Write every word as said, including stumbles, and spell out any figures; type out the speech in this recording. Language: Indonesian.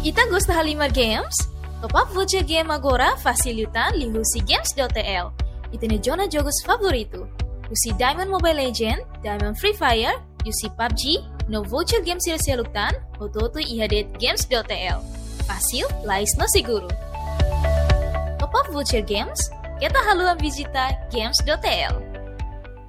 Ita gosta halima games? Top up voucher game agora facilitan li husi games.tl. Ita ne jona jogos favorito. Husi Diamond Mobile Legend, Diamond Free Fire, Yusi P U B G, no voucher game sila-siluktan, ototo ihadet games.tl. Fasil, lais no seguro. Top up voucher games, kita haluan visita games.tl.